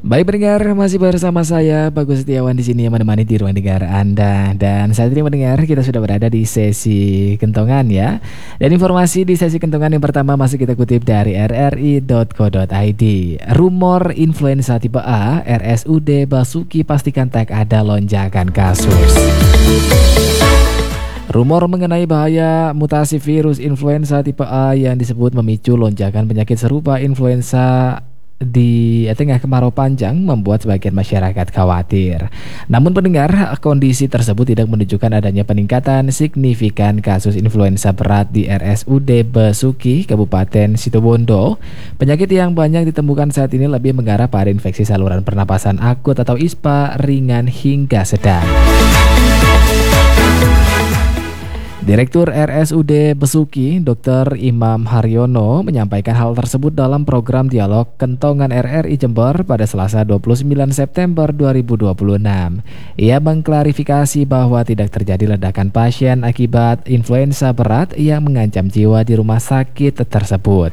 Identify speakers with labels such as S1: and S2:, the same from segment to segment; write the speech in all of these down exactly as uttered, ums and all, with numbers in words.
S1: Baik pendengar, masih bersama saya Bagus Setiawan di sini yang menemani di ruang dengar Anda. Dan saat ini mendengar kita sudah berada di sesi kentongan ya. Dan informasi di sesi kentongan yang pertama masih kita kutip dari r r i titik co titik i d. Rumor influenza tipe A, R S U D Basuki pastikan tak ada lonjakan kasus. Rumor mengenai bahaya mutasi virus influenza tipe A yang disebut memicu lonjakan penyakit serupa influenza di tengah kemarau panjang membuat sebagian masyarakat khawatir. Namun pendengar, kondisi tersebut tidak menunjukkan adanya peningkatan signifikan kasus influenza berat di R S U D Basuki, Kabupaten Situbondo. Penyakit yang banyak ditemukan saat ini lebih mengarah pada infeksi saluran pernapasan akut atau I S P A ringan hingga sedang. Direktur R S U D Besuki, Dokter Imam Haryono, menyampaikan hal tersebut dalam program Dialog Kentongan R R I Jember pada Selasa dua puluh sembilan September dua ribu dua puluh enam. Ia mengklarifikasi bahwa tidak terjadi ledakan pasien akibat influenza berat yang mengancam jiwa di rumah sakit tersebut.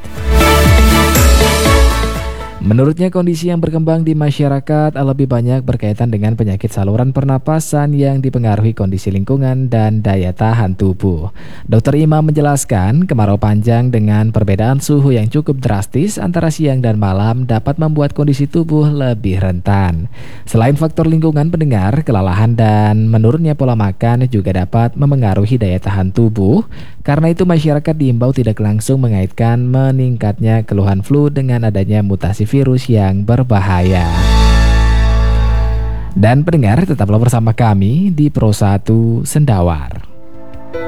S1: Menurutnya kondisi yang berkembang di masyarakat lebih banyak berkaitan dengan penyakit saluran pernapasan yang dipengaruhi kondisi lingkungan dan daya tahan tubuh. Dokter Imam menjelaskan kemarau panjang dengan perbedaan suhu yang cukup drastis antara siang dan malam dapat membuat kondisi tubuh lebih rentan. Selain faktor lingkungan pendengar, kelelahan dan menurunnya pola makan juga dapat memengaruhi daya tahan tubuh. Karena itu masyarakat diimbau tidak langsung mengaitkan meningkatnya keluhan flu dengan adanya mutasi virus yang berbahaya. Dan pendengar, tetaplah bersama kami di Pro satu Sendawar.